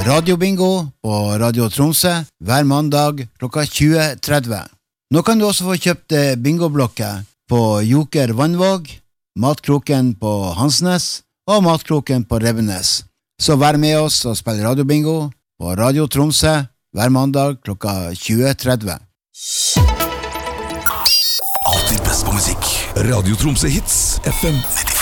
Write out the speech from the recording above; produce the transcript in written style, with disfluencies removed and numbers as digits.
radiobingo på Radio Tromsø hver mandag klokka 20.30. Nå kan du også få kjøpt bingoblokker på Joker Vannvåg, Matkroken på Hansnes og Matkroken på Rebbenes. Så vær med oss og spill radiobingo på Radio Tromsø hver mandag klokka 20.30. Alltid best på musikk. Radio Tromsø Hits FM 95.